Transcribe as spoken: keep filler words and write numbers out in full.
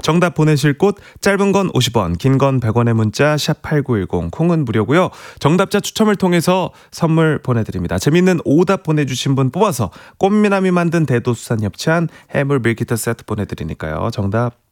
정답 보내실 곳 짧은 건 오십 원, 긴 건 백 원의 문자 샵 팔구일공, 콩은 무료고요. 정답자 추첨을 통해서 선물 보내드립니다. 재밌는 오답 보내주신 분 뽑아서 꽃미남이 만든 대도수산 협찬 해물 밀키트 세트 보내드리니까요. 정답